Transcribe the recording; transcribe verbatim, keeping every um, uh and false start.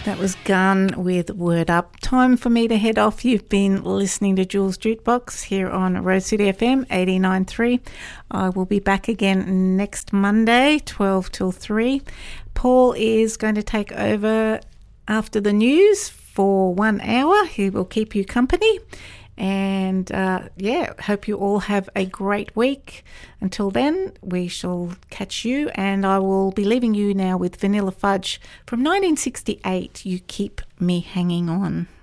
That was Gun with Word Up. Time for me to head off. You've been listening to Jules Jukebox here on Rose City F M eighty-nine point three. I will be back again next Monday, twelve till three. Paul is going to take over after the news for one hour. He will keep you company. And, uh, yeah, hope you all have a great week. Until then, we shall catch you, and I will be leaving you now with Vanilla Fudge from nineteen sixty-eight, You Keep Me Hanging On.